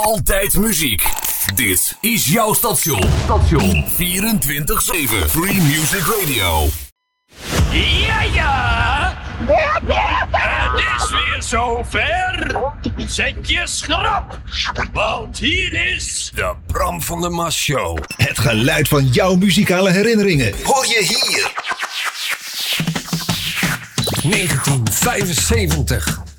Altijd muziek. Dit is jouw station. 24/7 Free Music Radio. Ja! Het is weer zover. Zet je schrap, want hier is De Bram van der Mas Show. Het geluid van jouw muzikale herinneringen hoor je hier. 1975.